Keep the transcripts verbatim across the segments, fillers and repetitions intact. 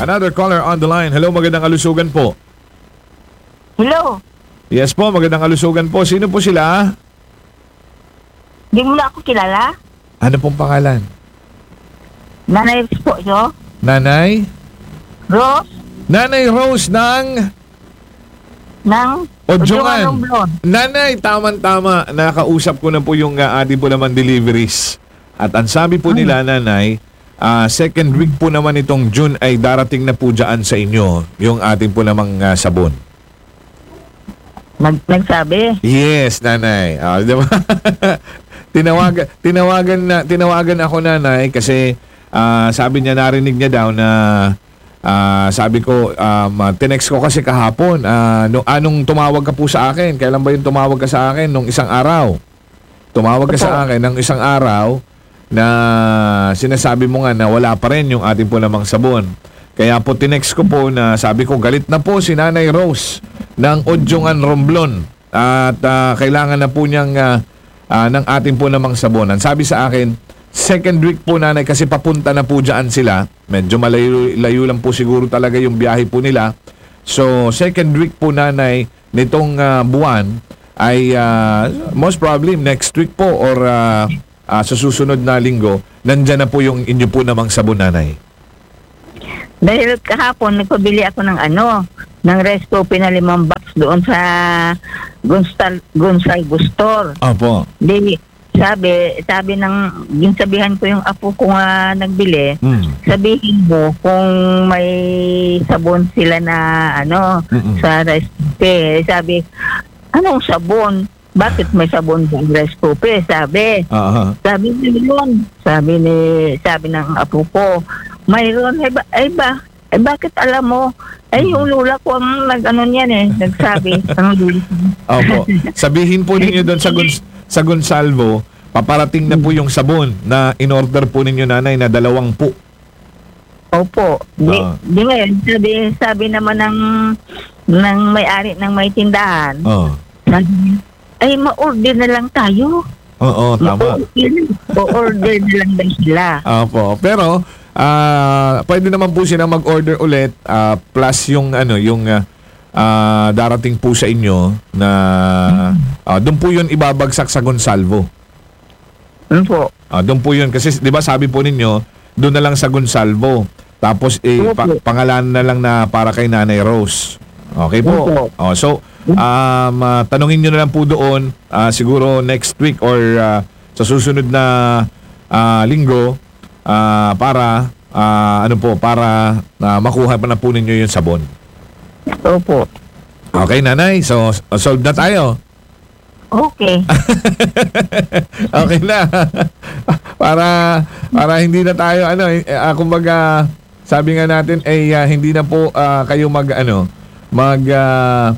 Another caller on the line. Hello, magandang kalusugan po. Hello. Yes po, magandang kalusugan po. Sino po sila? Di mo na ako kilala? Ano pong pangalan? Nanay po yo. Nanay? Rose Nanay Rose ng ng Odjongan. Romblon. Nanay, tama-tama. Nakausap ko na po yung uh, ating po naman deliveries. At ang sabi po nila, Nanay, uh, second week po naman itong June ay darating na po dyan sa inyo yung ating po namang uh, sabon. Nag nagsabi. Yes, Nanay. Uh, diba? tinawagan, tinawagan, na, tinawagan ako, Nanay, kasi uh, sabi niya, narinig niya daw na Uh, sabi ko, um, uh, tinext ko kasi kahapon, uh, no, anong tumawag ka po sa akin? Kailan ba yung tumawag ka sa akin? Nung isang araw. Tumawag ka sa akin ng isang araw na sinasabi mo nga na wala pa rin yung ating po namang sabon. Kaya po tinext ko po na sabi ko, galit na po si Nanay Rose ng Odjongan Romblon at uh, kailangan na po niyang uh, uh, ng ating po namang sabon. Ang sabi sa akin, second week po, Nanay, kasi papunta na po dyan sila. Medyo malayo lang po siguro talaga yung biyahe po nila. So, second week po, Nanay, nitong uh, buwan ay uh, most probably next week po or uh, uh, sa susunod na linggo, nandyan na po yung inyo po namang sabon, Nanay. Dahil kahapon, nagpabili ako ng ano, ng Rescope na limang box doon sa Gunsal, Gunsal Gustor. Opo. Di, sabi, sabi ng, yung sabihan ko yung apo ko nga nagbili, Mm. sabihin mo kung may sabon sila na ano, Mm-mm. sa Rescope. Sabi, anong sabon? Bakit may sabon sa Rescope? Sabi. Aha. Sabi ni Lon, sabi ni, sabi ng apo ko, mayroon, ay ba, ay ba, ay bakit alam mo? Ay, yung lula ko ang nag-ano niyan eh, nagsabi. Ang lula ko. Opo. Sabihin po ninyo doon sa, Guns- sa Gonsalvo, paparating na po yung sabon na in-order po ninyo, Nanay, na dalawang po. Opo. Di, Ah. di ngayon, sabi, sabi naman ng, ng may-ari ng may tindahan, Oh. sabi, ay, ma-order na lang tayo. Oo, tama. Ma-order na lang din sila. Opo. Pero, ah pwede naman po silang mag-order ulit ah, plus yung ano, yung ah, ah, darating po sa inyo na ah, doon po yun ibabagsak sa Gonsalvo. Ano po? Ah, doon po yun. Kasi, di ba sabi po ninyo, doon na lang sa Gonsalvo. Tapos, eh, pa- pangalan na lang na para kay Nanay Rose. Okay po? Opo. Oh, so, um, ah, tanungin nyo na lang po doon, ah, siguro next week or ah, sa susunod na ah, linggo, ah, para, ah, ano po, para ah, makuha pa na po ninyo yung sabon. Opo. Okay, Nanay. So, solve na tayo. Okay. Okay na. para para hindi na tayo ano eh, uh, kumbaga sabi nga natin ay uh, hindi na po uh, kayo mag ano mag uh,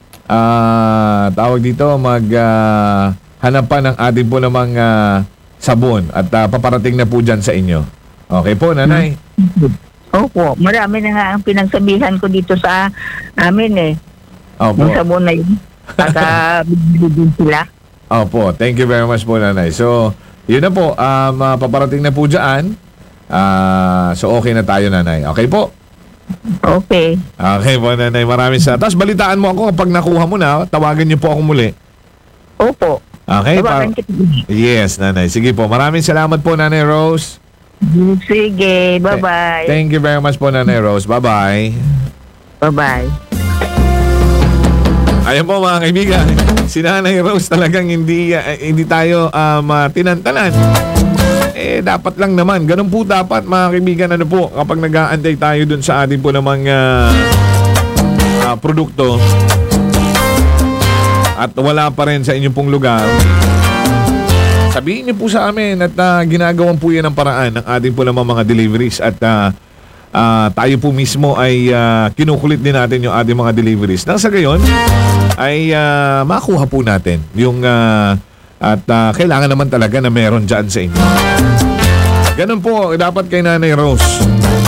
uh, tawag dito mag uh, hanap pa ng ating po namang uh, sabon at uh, paparating na po dyan sa inyo. Okay po, Nanay. Opo. Marami na nga ang pinagsabihan ko dito sa amin eh. Opo. Yung sabon na yun. Saka bibili din sila. Opo, thank you very much po, Nanay. So, yun na po, um, uh, paparating na po dyan. Uh, so, okay na tayo, Nanay. Okay po? Okay. Okay po, Nanay. Maraming sa... Tapos, balitaan mo ako kapag nakuha mo na, tawagan niyo po ako muli. Opo. Okay? Tawagan Pa- kita. yes, Nanay. Sige po. Maraming salamat po, Nanay Rose. Sige. Bye-bye. Thank you very much po, Nanay Rose. Bye-bye. Bye-bye. Ayan po, mga kaibigan. Si Nanay Rose talagang hindi, uh, hindi tayo um, uh, tinantanan. Eh, dapat lang naman. Ganun po dapat, mga kaibigan, ano po, kapag nag-aantay tayo dun sa ating po namang uh, uh, produkto at wala pa rin sa inyong pong lugar, sabihin niyo po sa amin at uh, ginagawan po yan ng paraan ng ating po namang mga deliveries at uh, uh, tayo po mismo ay uh, kinukulit din natin yung ating mga deliveries. Nang sa gayon, ay uh, makuha po natin yung uh, at uh, kailangan naman talaga na meron dyan sa inyo. Ganun po dapat kay Nanay Rose.